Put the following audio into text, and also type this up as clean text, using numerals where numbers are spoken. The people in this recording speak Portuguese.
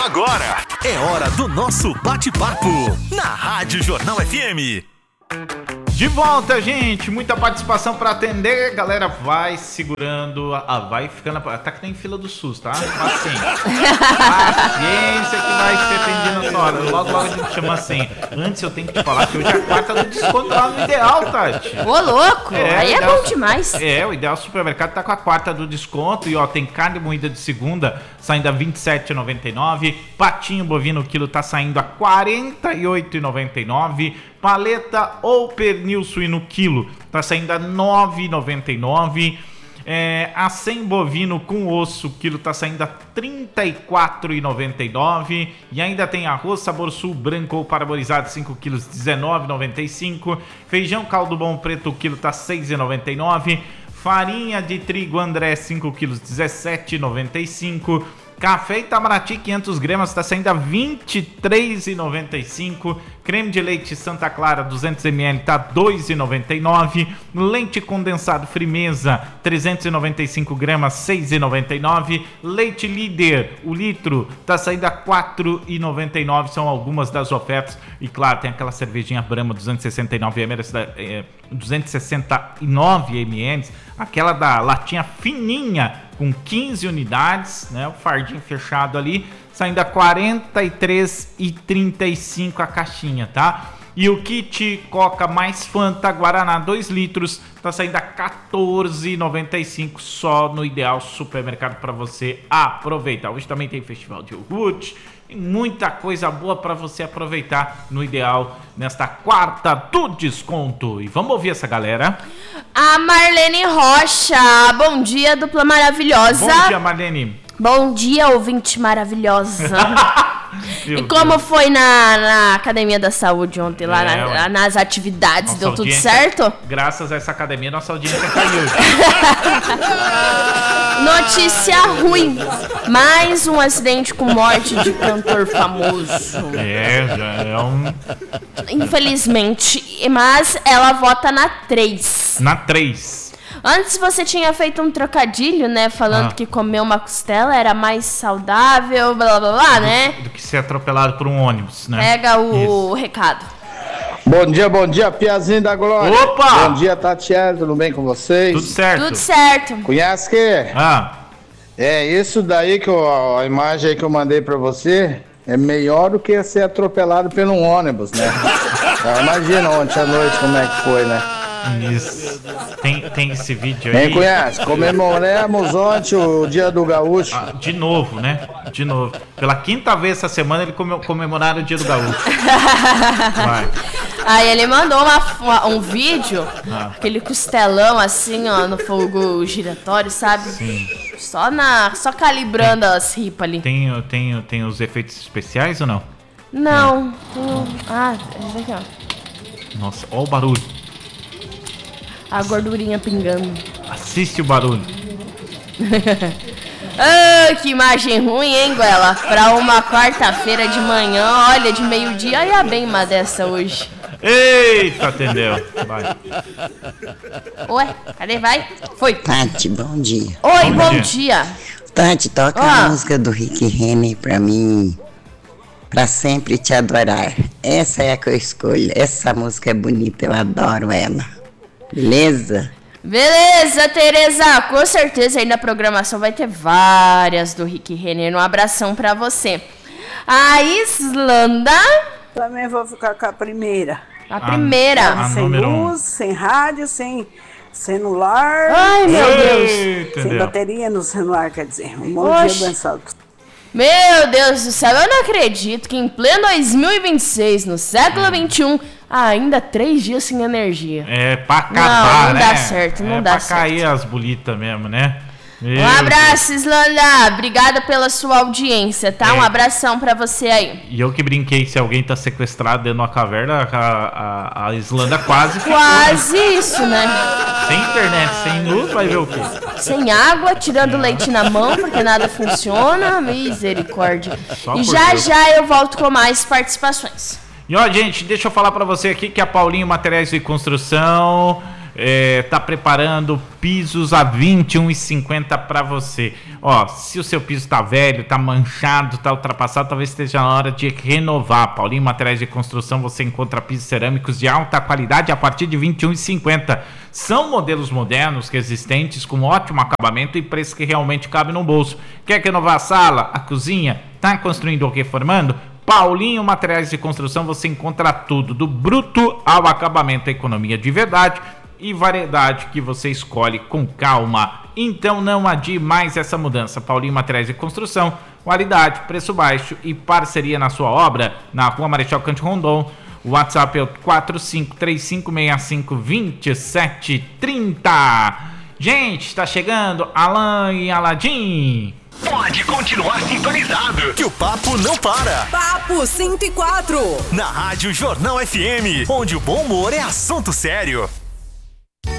Agora é hora do nosso bate-papo na Rádio Jornal FM. De volta, gente, muita participação pra atender, galera, vai segurando, vai ficando, tá que nem fila do SUS, tá? Paciência que vai ser atendida na hora, logo a gente chama assim. Antes eu tenho que te falar que hoje é a quarta do desconto lá no Ideal, Tati. Ô, louco, aí é bom demais. O Ideal Supermercado tá com a quarta do desconto e ó, tem carne moída de segunda saindo a R$ 27,99, patinho bovino o quilo tá saindo a R$ 48,99, paleta ou pernil suíno quilo tá saindo a R$ 9,99. Acém bovino com osso quilo tá saindo a R$ 34,99. E ainda tem arroz sabor sul branco ou parabolizado 5 quilos R$ 19,95. Feijão caldo bom preto quilo tá R$ 6,99. Farinha de trigo André 5 quilos R$ 17,95. Café Itamaraty 500 gramas está saindo a R$ 23,95. Creme de leite Santa Clara 200 ml está R$ 2,99. Leite condensado Frimeza 395 gramas R$ 6,99. Leite Líder, o litro, está saindo a R$ 4,99. São algumas das ofertas. E claro, tem aquela cervejinha Brahma 269 ml, aquela da latinha fininha com 15 unidades, né? O fardinho fechado ali, saindo a R$ 43,35 a caixinha, tá? E o kit Coca mais Fanta Guaraná 2 litros tá saindo a R$ 14,95 só no Ideal Supermercado para você aproveitar. Hoje também tem festival de iogurte, tem muita coisa boa para você aproveitar no Ideal nesta quarta do desconto. E vamos ouvir essa galera. A Marlene Rocha, bom dia, dupla maravilhosa. Bom dia, Marlene. Bom dia, ouvinte maravilhosa. E como foi na Academia da Saúde ontem, lá nas atividades? Deu tudo certo? Graças a essa academia, nossa audiência caiu. Notícia ruim. Mais um acidente com morte de cantor famoso. Já é um... Infelizmente. Mas ela vota na 3. Na 3. Antes você tinha feito um trocadilho, né? Falando que comer uma costela era mais saudável, blá blá blá, né? Do que ser atropelado por um ônibus, né? Pega o recado. Bom dia, Piazinho da Glória. Opa! Bom dia, Tatiana, tudo bem com vocês? Tudo certo. Tudo certo. Conhece que? É isso daí que a imagem aí que eu mandei pra você é melhor do que ser atropelado por um ônibus, né? Imagina ontem à noite como é que foi, né? Isso. Tem esse vídeo aí. Quem conhece? Comemoramos ontem o Dia do Gaúcho. De novo, né? De novo. Pela quinta vez essa semana ele comemoraram o Dia do Gaúcho. Vai. Aí ele mandou um vídeo, aquele costelão assim, ó, no fogo giratório, sabe? Sim. Só calibrando as ripas ali. Tem os efeitos especiais ou não? Não. Esse aqui, ó. Nossa, ó o barulho. A gordurinha pingando. Assiste o barulho. Que imagem ruim, hein, Guela? Pra uma quarta-feira de manhã, olha, de meio-dia, ia bem uma dessa hoje. Eita, entendeu? Vai. Ué, cadê? Vai? Foi. Tati, bom dia. Oi, bom dia. Tati, toca a música do Rick Renner pra mim. Pra sempre te adorar. Essa é a que eu escolho. Essa música é bonita, eu adoro ela. Beleza? Beleza, Tereza. Com certeza aí na programação vai ter várias do Rick Renner. Um abração pra você. A Islanda. Também vou ficar com a primeira. A primeira. Sem luz, sem rádio, sem celular. Ai, meu Deus. Sem bateria no celular, quer dizer. Um bom dia abençoado. Meu Deus do céu, eu não acredito que em pleno 2026, no século XXI, ainda 3 dias sem energia. É pra acabar, né? Não dá certo, não dá certo. É pra cair as bolitas mesmo, né? Um abraço, Islanda. Obrigada pela sua audiência, tá? Um abração pra você aí. E eu que brinquei, se alguém tá sequestrado dentro de uma caverna, a Islanda quase ficou, quase isso, né? Sem internet, sem luz, vai ver o quê? Sem água, tirando leite na mão, porque nada funciona. Misericórdia. E já eu volto com mais participações. E ó, gente, deixa eu falar pra você aqui que a Paulinho Materiais de Construção tá preparando pisos a R$21,50 para você. Ó, se o seu piso tá velho, tá manchado, tá ultrapassado, talvez esteja na hora de renovar. Paulinho Materiais de Construção, você encontra pisos cerâmicos de alta qualidade a partir de R$21,50. São modelos modernos, resistentes, com ótimo acabamento e preço que realmente cabe no bolso. Quer renovar a sala, a cozinha? Tá construindo ou reformando? Paulinho Materiais de Construção, você encontra tudo, do bruto ao acabamento, economia de verdade e variedade que você escolhe com calma. Então não adie mais essa mudança. Paulinho Materiais de Construção, qualidade, preço baixo e parceria na sua obra, na Rua Marechal Cândido Rondon. O WhatsApp é o 4535652730. Gente, está chegando Alan e Aladim. Pode continuar sintonizado, que o papo não para. Papo 104. Na Rádio Jornal FM, onde o bom humor é assunto sério.